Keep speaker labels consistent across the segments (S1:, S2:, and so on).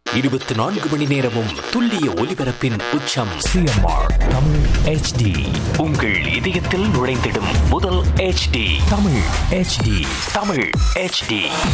S1: 24 மணி நேரமும் துல்லிய ஒலிபரப்பின் உச்சம்.
S2: CMR Tamil HD.
S1: உங்கள் இதயத்தில் நுழைந்திடும் முதல் HD.
S2: Tamil HD.
S1: Tamil HD.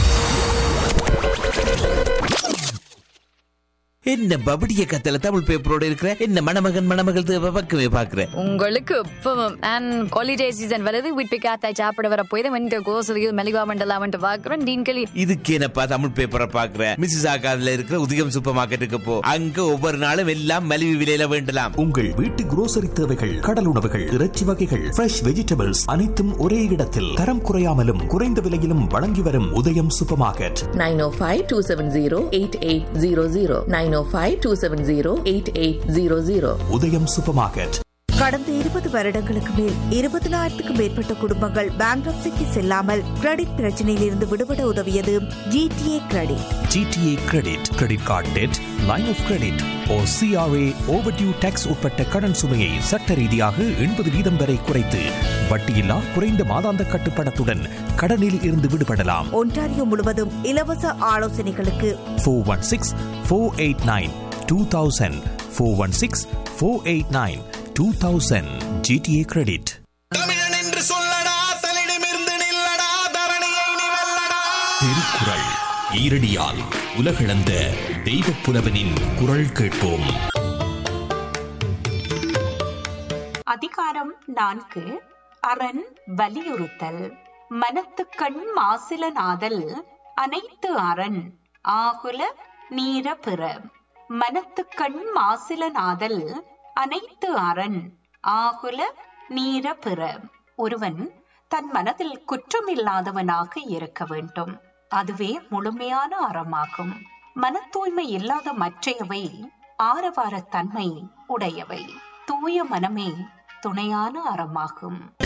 S3: என்ன பபடிய கத்தல தமிழ் பேப்பரோட இருக்கிற என்ன மணமகள் பக்கமே பாக்குறேன்.
S4: உங்களுக்கு அண்ட் ஹாலிடே சீசன் வருது, வீட்டு காத்தாய் சாப்பிட வர போய் வந்து கோசலியில் மெலிவா மண்டலா வந்து பாக்குறோம். டீன்களி
S3: இதுக்கு என்னப்பா தமிழ் பேப்பரை பாக்குறேன். மிஸ்ஸஸ் ஆகாதுல இருக்கிற உதயம் சூப்பர் மார்க்கெட்டுக்கு போ, அங்க ஒவ்வொரு நாளும் எல்லாம் மலிவு விலையில வேண்டலாம்.
S2: உங்கள் வீட்டு grocery தேவைகள், கடல் உணவுகள், இறைச்சி வகைகள், ஃப்ரெஷ் வெஜிடபிள்ஸ் அனைத்தும் ஒரே இடத்தில் தரம் குறையாமலும் குறைந்த விலையிலும் வழங்கி வரும் உதயம் சூப்பர் மார்க்கெட்.
S5: 905-270-8800 905-270-8800
S2: உதயம் சூப்பர் மார்க்கெட்.
S6: கடந்த 20 வருடங்களுக்கு மேல் 20,000க்கும் மேற்பட்ட குடும்பங்கள் பேங்க்ரப்சிக்கு செல்லாமல் கிரெடிட் பிரச்சனையில் இருந்து விடுபட உதவியது GTA credit.
S2: GTA credit, credit card dead, line of credit or CRA overdue tax உட்பட்ட கடன் சுமையை சட்ட ரீதியாக 80% வரை குறைத்து வட்டியில்லா குறைந்த மாதாந்த கட்டுப்பணத்துடன் கடனில் இருந்து விடுபடலாம்.
S6: ஒன்டாரியோ முழுவதும் இலவச ஆலோசனைகளுக்கு
S2: 416-489-2000 416-489-2000 GTA கிரெடிட்.
S7: தமிழன் என்று சொல்லடா, தலிடமிருந்து நில்லடா, தரணியை நீ வெல்லடா.
S2: திருக்குறள் ஈரடியால் உலகளந்த தெய்வப் புலவனின் குரல் கேட்போம்.
S8: அதிகாரம் 4. அரண் வலியுறுத்தல். மனத்துக்கண் மாசில நாதல் அனைத்து அரண் ஆகுல நீர பிற. மனத்துக்கண் மாசில நாதல் அனைத்து அரண் ஆகுல நீர பிற. ஒருவன் தன் மனதில் குற்றமில்லாதவனாக இருக்க வேண்டும். அதுவே முழுமையான அறமாகும். மன தூய்மை இல்லாத மற்றையவை ஆரவாரத்தன்மை உடையவை. தூய மனமே துணையான அறமாகும்.